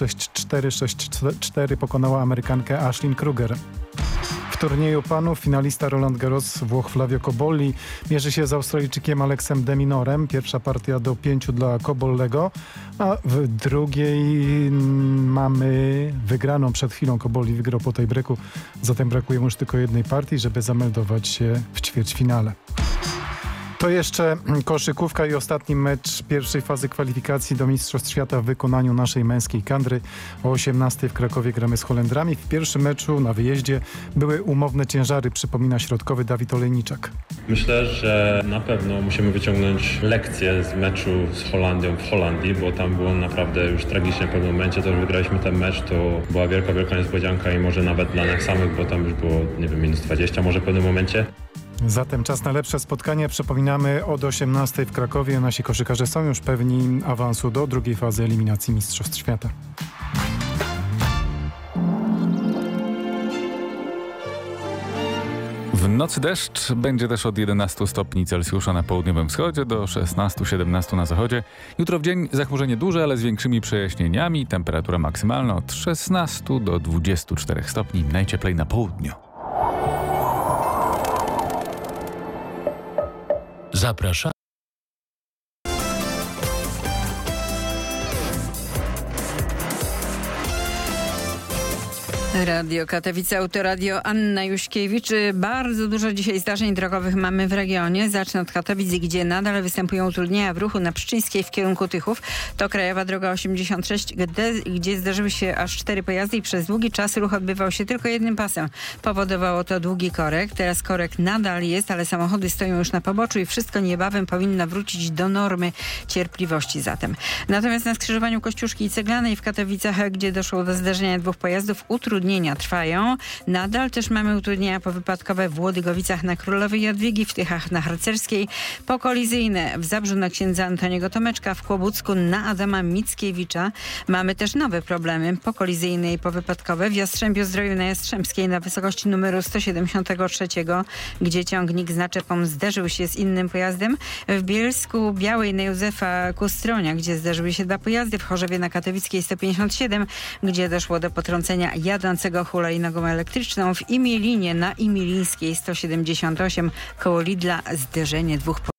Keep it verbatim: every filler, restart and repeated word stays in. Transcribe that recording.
sześć cztery, sześć cztery pokonała Amerykankę Ashlyn Kruger. W turnieju panów finalista Roland Garros Włoch Flavio Cobolli mierzy się z Australijczykiem Alexem de Minorem. Pierwsza partia do pięciu dla Cobollego, a w drugiej mamy wygraną przed chwilą. Cobolli wygrał po tej breaku, zatem brakuje mu już tylko jednej partii, żeby zameldować się w ćwierćfinale. To jeszcze koszykówka i ostatni mecz pierwszej fazy kwalifikacji do Mistrzostw Świata w wykonaniu naszej męskiej kadry. O osiemnastej w Krakowie gramy z Holendrami. W pierwszym meczu na wyjeździe były umowne ciężary, przypomina środkowy Dawid Olejniczak. Myślę, że na pewno musimy wyciągnąć lekcję z meczu z Holandią w Holandii, bo tam było naprawdę już tragicznie w pewnym momencie. To, że wygraliśmy ten mecz, to była wielka, wielka niespodzianka i może nawet dla nas samych, bo tam już było, nie wiem, minus dwadzieścia może w pewnym momencie. Zatem czas na lepsze spotkanie. Przypominamy, od osiemnastej w Krakowie nasi koszykarze są już pewni awansu do drugiej fazy eliminacji Mistrzostw Świata. W nocy deszcz, będzie też od jedenastu stopni Celsjusza na południowym wschodzie do szesnastu siedemnastu na zachodzie. Jutro w dzień zachmurzenie duże, ale z większymi przejaśnieniami. Temperatura maksymalna od szesnastu do dwudziestu czterech stopni, najcieplej na południu. Zapraszam. Radio Katowice, Autoradio, Anna Juśkiewicz. Bardzo dużo dzisiaj zdarzeń drogowych mamy w regionie. Zacznę od Katowic, gdzie nadal występują utrudnienia w ruchu na Pszczyńskiej w kierunku Tychów. To krajowa droga osiemdziesiąt sześć, gdzie, gdzie zdarzyły się aż cztery pojazdy i przez długi czas ruch odbywał się tylko jednym pasem. Powodowało to długi korek. Teraz korek nadal jest, ale samochody stoją już na poboczu i wszystko niebawem powinno wrócić do normy cierpliwości zatem. Natomiast na skrzyżowaniu Kościuszki i Ceglanej w Katowicach, gdzie doszło do zdarzenia dwóch pojazdów, utrudnienia trwają. Nadal też mamy utrudnienia powypadkowe w Łodygowicach na Królowej Jadwigi, w Tychach na Harcerskiej, pokolizyjne w Zabrzu na księdza Antoniego Tomeczka, w Kłobucku na Adama Mickiewicza. Mamy też nowe problemy pokolizyjne i powypadkowe w Jastrzębiu-Zdroju na Jastrzębskiej na wysokości numeru sto siedemdziesiąt trzy, gdzie ciągnik z naczepą zderzył się z innym pojazdem. W Bielsku Białej na Józefa Kustronia, gdzie zderzyły się dwa pojazdy. W Chorzowie na Katowickiej sto pięćdziesiąt siedem, gdzie doszło do potrącenia jadącego hulajnogą elektryczną. W Imilinie na Imilińskiej sto siedemdziesiąt osiem koło Lidla zderzenie dwóch pojazdów.